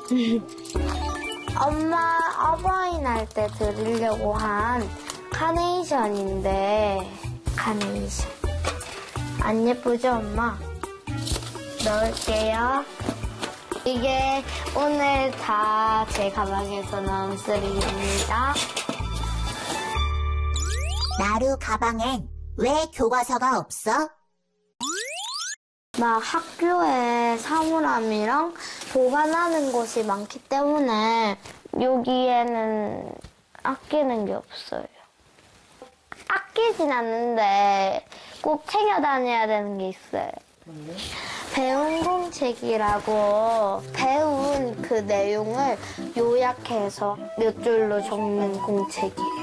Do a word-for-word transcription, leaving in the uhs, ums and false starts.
엄마 어버이날 때 드리려고 한 카네이션인데 카네이션 안 예쁘죠 엄마? 넣을게요. 이게 오늘 다 제 가방에서 나온 쓰레기입니다. 나루 가방엔 왜 교과서가 없어? 막 학교에 사물함이랑 보관하는 곳이 많기 때문에 여기에는 아끼는 게 없어요. 아끼진 않는데 꼭 챙겨 다녀야 되는 게 있어요. 배운 공책이라고 배운 그 내용을 요약해서 몇 줄로 적는 공책이에요.